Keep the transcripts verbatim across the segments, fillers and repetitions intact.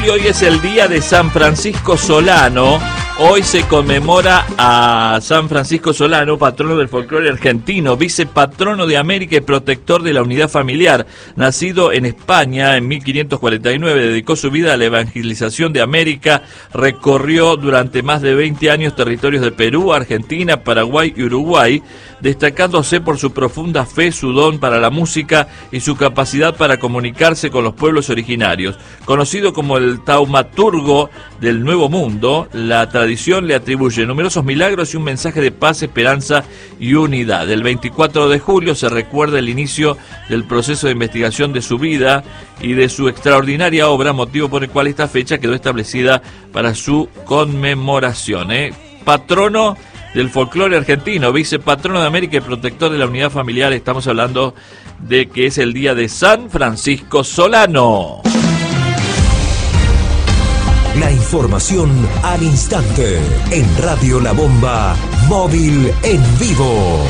Y hoy es el día de San Francisco Solano. Hoy se conmemora a San Francisco Solano, patrono del folclore argentino, vicepatrono de América y protector de la unidad familiar. Nacido en España en mil quinientos cuarenta y nueve, dedicó su vida a la evangelización de América, recorrió durante más de veinte años territorios de Perú, Argentina, Paraguay y Uruguay, destacándose por su profunda fe, su don para la música y su capacidad para comunicarse con los pueblos originarios. Conocido como el taumaturgo del Nuevo Mundo, la tradición le atribuye numerosos milagros y un mensaje de paz, esperanza y unidad. El veinticuatro de julio se recuerda el inicio del proceso de investigación de su vida y de su extraordinaria obra, motivo por el cual esta fecha quedó establecida para su conmemoración. ¿eh? Patrono del folclore argentino, vicepatrono de América y protector de la unidad familiar. Estamos hablando de que es el día de San Francisco Solano. La información al instante en Radio La Bomba Móvil en vivo.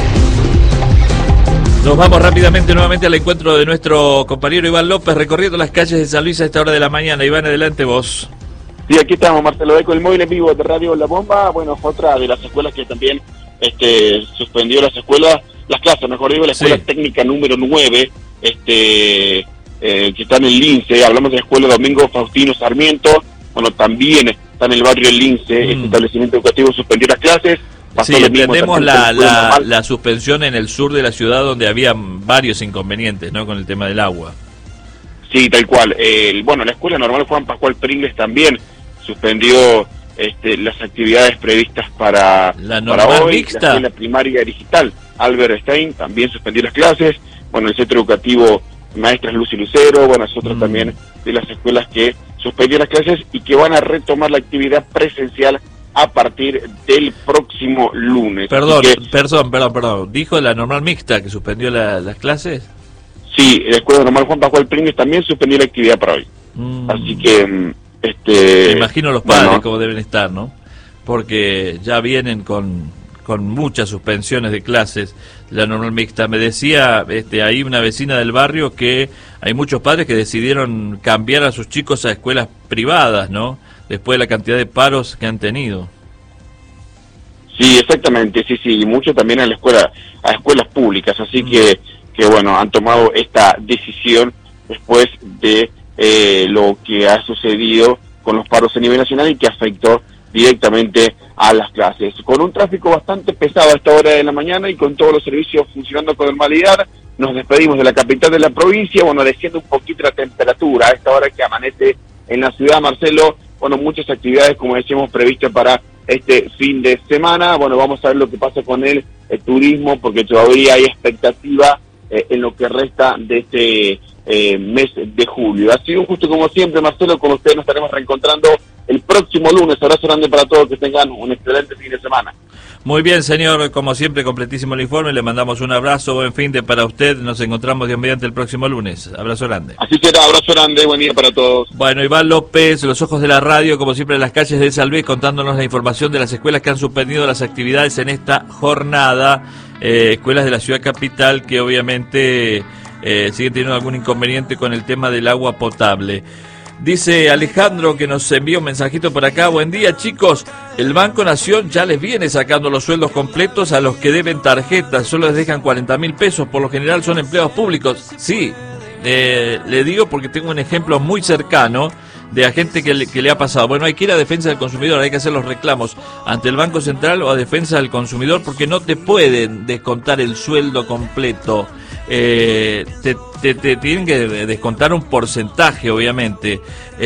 Nos vamos rápidamente nuevamente al encuentro de nuestro compañero Iván López, recorriendo las calles de San Luis a esta hora de la mañana. Iván, adelante vos. Sí, aquí estamos, Marcelo, con el móvil en vivo de Radio La Bomba. Bueno, otra de las escuelas que también este, suspendió las escuelas, las clases, mejor digo, la escuela sí. técnica número nueve, este, eh, que está en el Lince. Hablamos de la escuela Domingo Faustino Sarmiento. Bueno, también está en el barrio El Lince, mm. este establecimiento educativo suspendió las clases. Sí, entendemos la, la, la suspensión en el sur de la ciudad, donde había varios inconvenientes, ¿no?, con el tema del agua. Sí, tal cual. Eh, bueno, la escuela normal Juan Pascual Pringles también suspendió este, las actividades previstas para, la para hoy. Mixta. La escuela primaria digital Albert Stein también suspendió las clases. Bueno, el centro educativo Maestras Luz y Lucero, bueno, es otra mm. también de las escuelas que suspendió las clases y que van a retomar la actividad presencial a partir del próximo lunes. Perdón, que, perdón, perdón, perdón. ¿Dijo la normal mixta que suspendió la, las clases? Sí, la escuela normal Juan Pascual Pringles también suspendió la actividad para hoy. Mm. Así que, este... Me imagino los padres bueno, cómo deben estar, ¿no? Porque ya vienen con, con muchas suspensiones de clases la normal mixta. Me decía este, ahí una vecina del barrio que hay muchos padres que decidieron cambiar a sus chicos a escuelas privadas, ¿no?, después de la cantidad de paros que han tenido. Sí, exactamente, sí, sí, y mucho también a la escuela, a escuelas públicas, así mm. que, que bueno, han tomado esta decisión después de eh, lo que ha sucedido con los paros a nivel nacional y que afectó directamente a las clases. Con un tráfico bastante pesado a esta hora de la mañana y con todos los servicios funcionando con normalidad, nos despedimos de la capital de la provincia, bueno, desciende un poquito la temperatura a esta hora que amanece en la ciudad, Marcelo. Bueno, muchas actividades, como decíamos, previstas para este fin de semana. Bueno, vamos a ver lo que pasa con el, el turismo, porque todavía hay expectativa eh, en lo que resta de este eh, mes de julio. Ha sido un gusto como siempre, Marcelo, con ustedes nos estaremos reencontrando el próximo lunes. Abrazo grande para todos, que tengan un excelente fin de semana. Muy bien, señor, como siempre, completísimo el informe, le mandamos un abrazo, buen fin de para usted, nos encontramos Dios mediante el próximo lunes. Abrazo grande. Así será, abrazo grande, buen día para todos. Bueno, Iván López, los ojos de la radio, como siempre en las calles de San Luis, contándonos la información de las escuelas que han suspendido las actividades en esta jornada, eh, escuelas de la ciudad capital que obviamente eh, siguen teniendo algún inconveniente con el tema del agua potable. Dice Alejandro, que nos envía un mensajito por acá. Buen día, chicos. El Banco Nación ya les viene sacando los sueldos completos a los que deben tarjetas. Solo les dejan cuarenta mil pesos. Por lo general son empleados públicos. Sí, eh, le digo porque tengo un ejemplo muy cercano de a gente que le, que le ha pasado. Bueno, hay que ir a defensa del consumidor, hay que hacer los reclamos ante el Banco Central o a defensa del consumidor, porque no te pueden descontar el sueldo completo. Eh, te, te, te tienen que descontar un porcentaje, obviamente,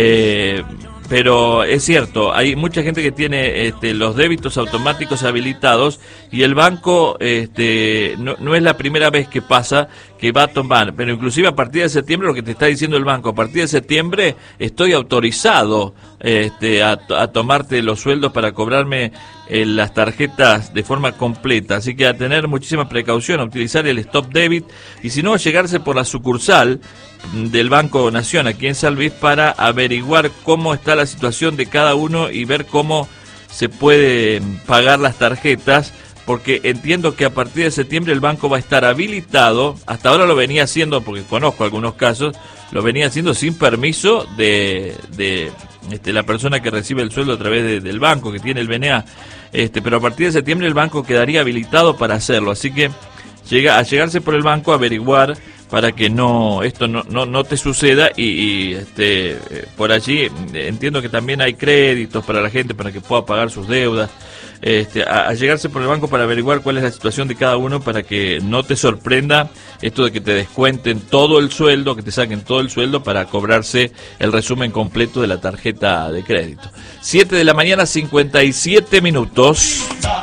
eh, pero es cierto, hay mucha gente que tiene este, los débitos automáticos habilitados y el banco este, no, no es la primera vez que pasa que va a tomar, pero inclusive a partir de septiembre, lo que te está diciendo el banco, a partir de septiembre estoy autorizado este, a, a tomarte los sueldos para cobrarme eh, las tarjetas de forma completa, así que a tener muchísima precaución, a utilizar el stop debit y si no, llegarse por la sucursal del Banco Nación aquí en San Luis para averiguar cómo está la situación de cada uno y ver cómo se puede pagar las tarjetas, porque entiendo que a partir de septiembre el banco va a estar habilitado. Hasta ahora lo venía haciendo, porque conozco algunos casos, lo venía haciendo sin permiso de, de este, la persona que recibe el sueldo a través de, del banco, que tiene el B N A. Este, pero a partir de septiembre el banco quedaría habilitado para hacerlo, así que llega a llegarse por el banco a averiguar para que no esto no no, no te suceda y, y este por allí entiendo que también hay créditos para la gente para que pueda pagar sus deudas. Este, a, a llegarse por el banco para averiguar cuál es la situación de cada uno, para que no te sorprenda esto de que te descuenten todo el sueldo, que te saquen todo el sueldo para cobrarse el resumen completo de la tarjeta de crédito. siete de la mañana, cincuenta y siete minutos.